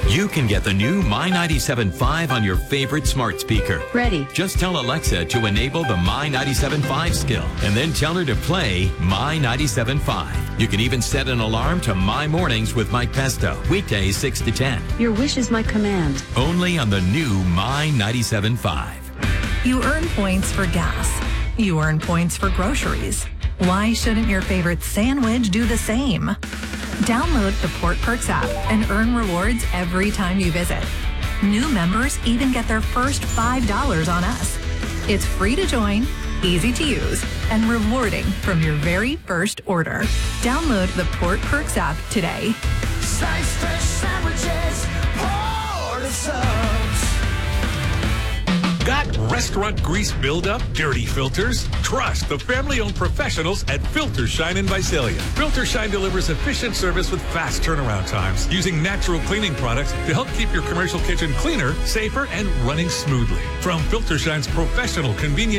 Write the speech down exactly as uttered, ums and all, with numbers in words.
You can get the new My ninety-seven point five on your favorite smart speaker. Ready. Just tell Alexa to enable the My ninety-seven point five skill and then tell her to play My ninety-seven point five. You can even set an alarm to My Mornings with Mike Pesto, weekdays six to ten. Your wish is my command. Only on the new My ninety-seven point five. You earn points for gas. You earn points for groceries. Why shouldn't your favorite sandwich do the same? Download the Port Perks app and earn rewards every time you visit. New members even get their first five dollars on us. It's free to join, easy to use, and rewarding from your very first order. Download the Port Perks app today. Slice fresh sandwiches, Port of Subs. Got restaurant grease buildup, dirty filters? Trust the family-owned professionals at Filter Shine in Visalia. Filter Shine delivers efficient service with fast turnaround times using natural cleaning products to help keep your commercial kitchen cleaner, safer, and running smoothly. From Filter Shine's professional, convenient